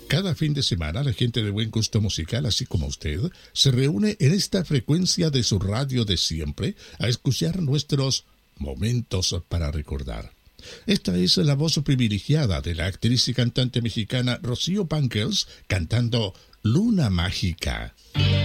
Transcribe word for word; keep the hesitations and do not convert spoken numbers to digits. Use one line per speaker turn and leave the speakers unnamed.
Cada fin de semana la gente de buen gusto musical, así como usted, se reúne en esta frecuencia de su radio de siempre a escuchar nuestros momentos para recordar. Esta es la voz privilegiada de la actriz y cantante mexicana Rocío Banquels cantando Luna Mágica.